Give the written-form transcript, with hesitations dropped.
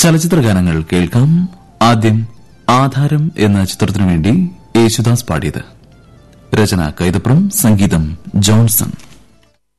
ചലച്ചിത്ര ഗാനങ്ങൾ കേൾക്കാം. ആദ്യം ആധാരം എന്ന ചിത്രത്തിനുവേണ്ടി യേശുദാസ് പാടിയത്. രചന കൈതപ്രം, സംഗീതം ജോൺസൺ.